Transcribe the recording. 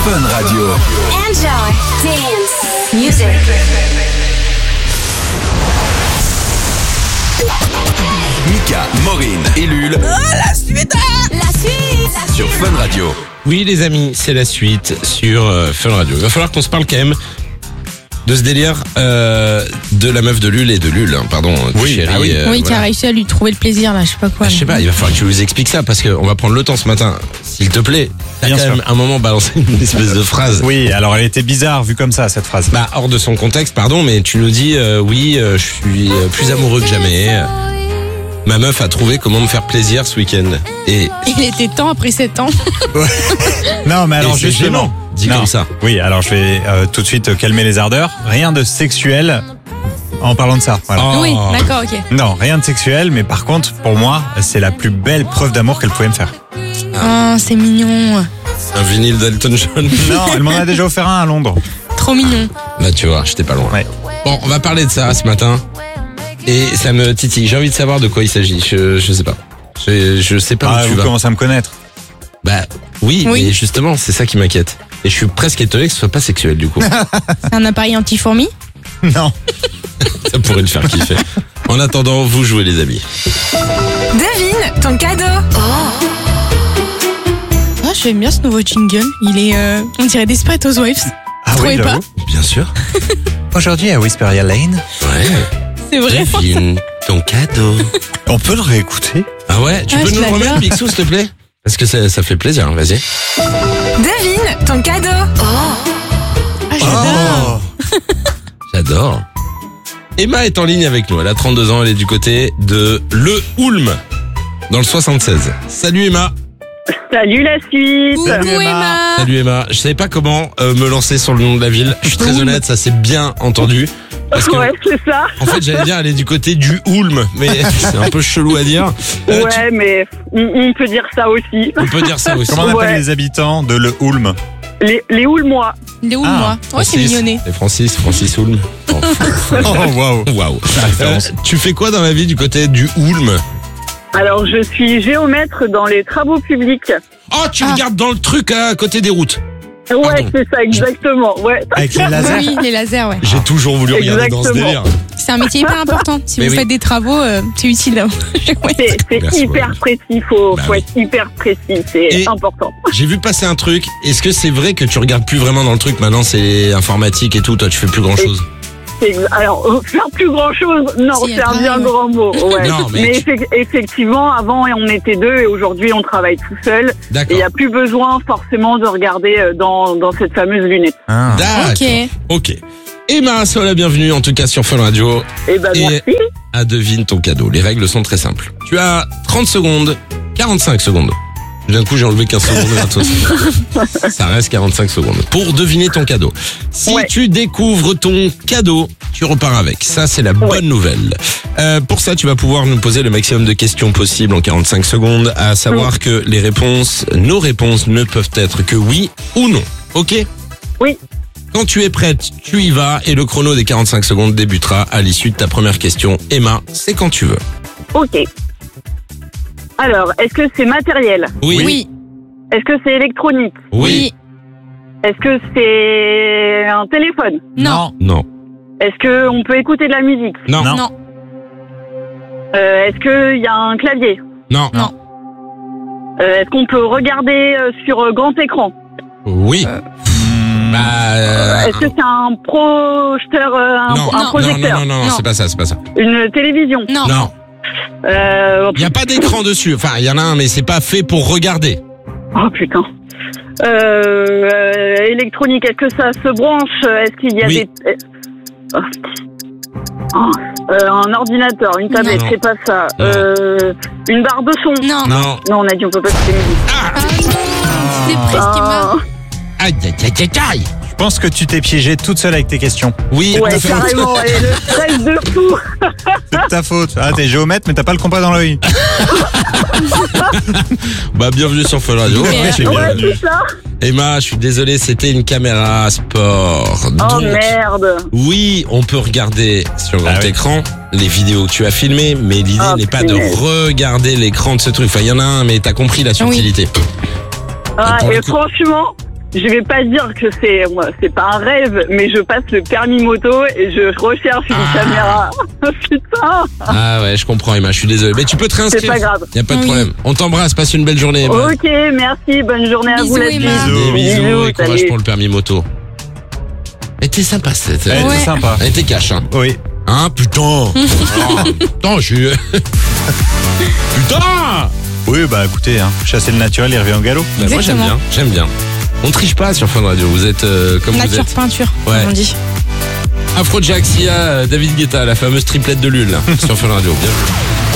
Fun Radio. Enjoy dance music. Mika, Maureen et Lul. La suite Sur Fun Radio. Oui les amis, c'est la suite sur Fun Radio. Il va falloir qu'on se parle quand même de ce délire de la meuf de Lul et de Lul, hein, pardon, de Chéri. Oui, qui a réussi à lui trouver le plaisir là, je sais pas quoi. Je sais pas, il va falloir que tu nous expliques ça parce qu'on va prendre le temps ce matin, s'il te plaît. T'as Bien quand sûr. même un moment balancé une espèce de phrase. Oui, alors elle était bizarre vue comme ça, cette phrase. Bah hors de son contexte, pardon, mais tu nous dis je suis plus amoureux que jamais. Ma meuf a trouvé comment me faire plaisir ce week-end. Et Il était temps après 7 ans. Non, mais alors c'est justement, gênant, dit non. comme ça. Oui, alors je vais tout de suite calmer les ardeurs. Rien de sexuel en parlant de ça. Voilà. Oh. Oui, d'accord, ok. Non, rien de sexuel, mais par contre, pour moi, c'est la plus belle preuve d'amour qu'elle pouvait me faire. Oh, c'est mignon. Un vinyle d'Elton John. Non, elle m'en a déjà offert un à Londres. Trop mignon. Bah tu vois, j'étais pas loin. Ouais. Bon, on va parler de ça ce matin. Et ça me titille. J'ai envie de savoir de quoi il s'agit. Je sais pas. Je sais pas Ah, où tu vous vas. commencez à me connaître. Bah oui, Oui. mais justement, c'est ça qui m'inquiète. Et je suis presque étonné que ce soit pas sexuel du coup. C'est un appareil anti-fourmi. Non. Ça pourrait le faire kiffer. En attendant, vous jouez les amis. Devine ton cadeau. Oh, j'aime bien ce nouveau jingle. Il est, on dirait Desperate Wives. Ah Trouvez oui, pas j'avoue. Bien sûr. Aujourd'hui à Whisperia Lane, Ouais. C'est vrai. Devine ton cadeau. on peut le réécouter. Ah ouais, tu Ah, peux je nous le l'adore. remettre, Bixou, s'il te plaît? Parce que ça fait plaisir, hein, vas-y. Devine ton cadeau. Ah, j'adore. J'adore. Emma est en ligne avec nous. Elle a 32 ans, elle est du côté de Le Houlme, dans le 76. Salut Emma. Salut la suite. Coucou Emma. Salut Emma. Je savais pas comment me lancer sur le nom de la ville. Je suis très honnête, ça s'est bien entendu. Parce que, Ouais, c'est ça. en fait, j'allais dire, elle est du côté du Houlme, mais c'est un peu chelou à dire. Ouais, mais on peut dire ça aussi. On peut dire ça aussi. Comment on appelle Ouais. les habitants de Le Houlme? Les Houlmois. Il est où Ah, moi? Oh, c'est mignonné. Et Francis Houlme. Oh, Oh, waouh. waouh. référence. Tu fais quoi dans la vie du côté du Houlme? Alors, je suis géomètre dans les travaux publics. Oh, tu regardes dans le truc à côté des routes. Ouais, Pardon. c'est ça, exactement. Ouais. Avec les lasers. Oui, les lasers, ouais. J'ai toujours voulu regarder dans ce Exactement. délire. C'est un métier hyper important. Si Mais vous oui. faites des travaux, c'est utile. Ouais. C'est Merci, hyper Maureen. précis. Faut Bah oui. être hyper précis. C'est Et- important. J'ai vu passer un truc. Est-ce que c'est vrai que tu regardes plus vraiment dans le truc maintenant? C'est informatique et tout. Toi, tu fais plus grand chose. Alors, faire plus grand chose, non, Si, c'est un pareil, bien ouais. grand mot. Ouais. Non, mais effectivement, avant, on était deux et aujourd'hui, on travaille tout seul. Et il D'accord. n'y a plus besoin forcément de regarder dans cette fameuse lunette. Ah. D'accord. Ok. Emma, sois la bienvenue en tout cas sur Fun Radio. Et ben, Et- merci. À devine ton cadeau. Les règles sont très simples. Tu as 30 secondes, 45 secondes. D'un coup, j'ai enlevé 15 secondes gratos. Ça reste 45 secondes. Pour deviner ton cadeau. Si Ouais. tu découvres ton cadeau, tu repars avec. Ça, c'est la bonne nouvelle. Pour ça, tu vas pouvoir nous poser le maximum de questions possibles en 45 secondes. À savoir que nos réponses ne peuvent être que oui ou non. Ok? Oui. Quand tu es prête, tu y vas et le chrono des 45 secondes débutera à l'issue de ta première question. Emma, c'est quand tu veux. Ok. Alors, est-ce que c'est matériel? Oui. Est-ce que c'est électronique? Oui. Est-ce que c'est un téléphone? Non. Non. Est-ce que on peut écouter de la musique? Non. Non. Non. Est-ce qu'il y a un clavier? Non. Non. Est-ce qu'on peut regarder sur grand écran? Oui. Est-ce que c'est un projeteur, Non. un projecteur? Non, Non. c'est pas ça. Une télévision? Non. Non. Il n'y a pas d'écran dessus. Enfin, il y en a un, mais c'est pas fait pour regarder. Oh putain. Électronique, est-ce que ça se branche? Est-ce qu'il y a Oui. des... un ordinateur, une tablette, Non. c'est pas ça. Non. Une barre de son? Non. Non. Non, on a dit on peut pas écouter musique. Ah non. C'est presque Ah, Aïe, aïe, aïe, aïe, aïe. Je pense que tu t'es piégée toute seule avec tes questions. Oui. ouais, carrément, et le stress de fou. C'est de ta faute. Ah, t'es géomètre, mais t'as pas le compas dans l'œil. Bah, bienvenue sur Fun Radio. Ouais. Ouais, c'est Ouais, bienvenue. c'est ça. Emma, je suis désolé, c'était une caméra sport. Oh Donc, merde. oui, on peut regarder sur grand Ah oui. écran les vidéos que tu as filmées, mais l'idée Ah, n'est pas de punaise. regarder l'écran de ce truc. Enfin, il y en a un, mais t'as compris la subtilité. Ah, pour le et coup- franchement, je vais pas dire que c'est pas un rêve, mais je passe le permis moto et je recherche une caméra. Putain. Ah ouais, je comprends Emma, je suis désolé. Mais tu peux te réinscrire. C'est pas grave. Y a pas de problème. On t'embrasse, passe une belle journée Emma. Ok, merci, bonne journée à Bisous, vous la Emma. Des bisous et courage salut. pour le permis moto. Elle était sympa cette. Elle était Ouais. sympa. Elle était cash hein. Oui. Hein putain. Putain, je suis. Putain. Oui, bah écoutez, hein, chasser le naturel, il revient au galop. Bah, moi Exactement. j'aime bien. On triche pas sur Fun Radio, vous êtes comme vous Nature êtes. peinture, Ouais. comme on dit. Afrojack, Sia, David Guetta, la fameuse triplette de Lul là, sur Fun Radio. Bien joué.